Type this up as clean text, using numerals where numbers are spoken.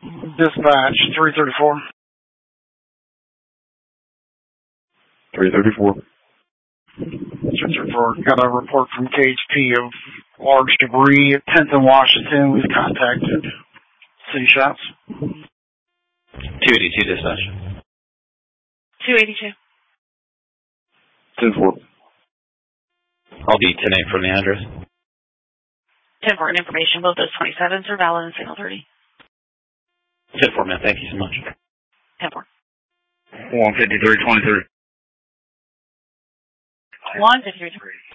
Dispatch 334. 334. 334. Got a report from KHP of large debris at 10th and Washington. We've contacted city shops. 282 dispatch. 282. 10-4. I'll be 10-8 from the address. 10-4 information. Both those 27s are valid and signal 30. 10-4, man. Thank you so much. 10-4. 15323. 153.